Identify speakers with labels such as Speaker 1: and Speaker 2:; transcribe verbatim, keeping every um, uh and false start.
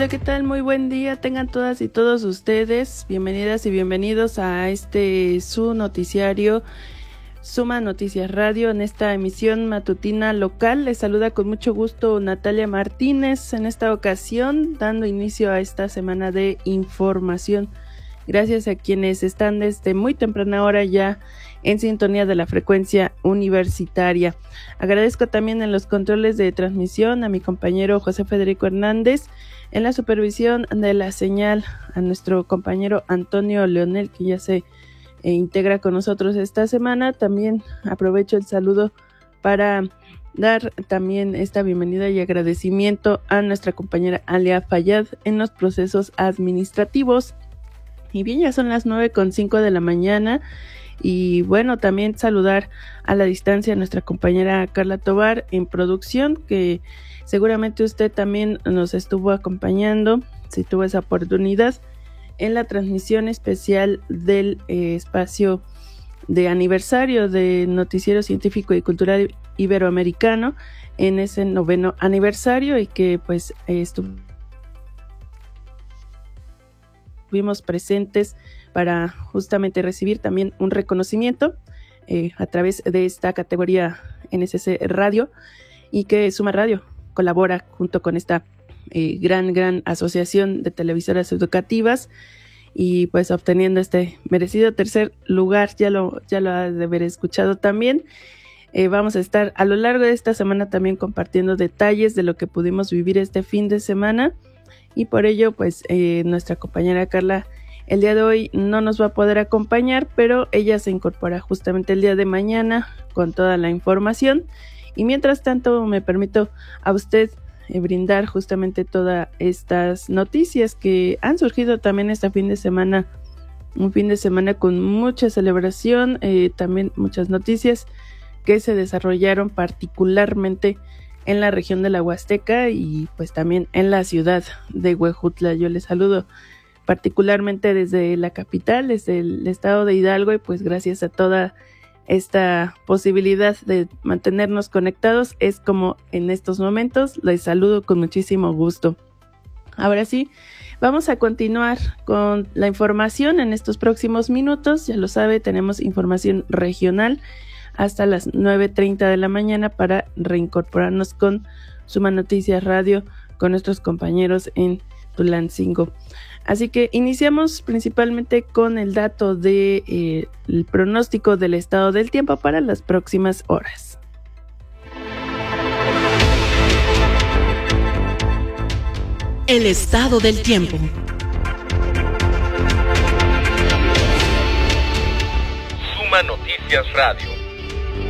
Speaker 1: Hola, ¿qué tal? Muy buen día. Tengan todas y todos ustedes bienvenidas y bienvenidos a este su noticiario Suma Noticias Radio en esta emisión matutina local. Les saluda con mucho gusto Natalia Martínez en esta ocasión, dando inicio a esta semana de información. Gracias a quienes están desde muy temprana hora ya en sintonía de la frecuencia universitaria. Agradezco también en los controles de transmisión a mi compañero José Federico Hernández, en la supervisión de la señal a nuestro compañero Antonio Leonel, que ya se eh, integra con nosotros esta semana. También aprovecho el saludo para dar también esta bienvenida y agradecimiento a nuestra compañera Alia Fayad en los procesos administrativos. Y bien, ya son las nueve con cinco de la mañana. Y bueno, también saludar a la distancia a nuestra compañera Carla Tobar en producción, que seguramente usted también nos estuvo acompañando, si tuvo esa oportunidad, en la transmisión especial del eh, espacio de aniversario de Noticiero Científico y Cultural Iberoamericano, en ese noveno aniversario, y que pues eh, estuvimos presentes para justamente recibir también un reconocimiento eh, a través de esta categoría N S C Radio, y que Suma Radio colabora junto con esta eh, gran, gran asociación de televisoras educativas, y pues obteniendo este merecido tercer lugar. Ya lo, ya lo ha de haber escuchado también. Eh, vamos a estar a lo largo de esta semana también compartiendo detalles de lo que pudimos vivir este fin de semana, y por ello pues eh, nuestra compañera Carla el día de hoy no nos va a poder acompañar, pero ella se incorpora justamente el día de mañana con toda la información. Y mientras tanto me permito a usted eh, brindar justamente todas estas noticias que han surgido también este fin de semana, un fin de semana con mucha celebración, eh, también muchas noticias que se desarrollaron particularmente en la región de la Huasteca y pues también en la ciudad de Huejutla. Yo les saludo particularmente desde la capital, desde el estado de Hidalgo, y pues gracias a toda esta posibilidad de mantenernos conectados es como en estos momentos les saludo con muchísimo gusto. Ahora sí, vamos a continuar con la información en estos próximos minutos. Ya lo sabe, tenemos información regional hasta las nueve treinta de la mañana para reincorporarnos con Suma Noticias Radio con nuestros compañeros en Tulancingo. Así que iniciamos principalmente con el dato de eh, el pronóstico del estado del tiempo para las próximas horas.
Speaker 2: El estado del tiempo.
Speaker 3: Suma Noticias Radio.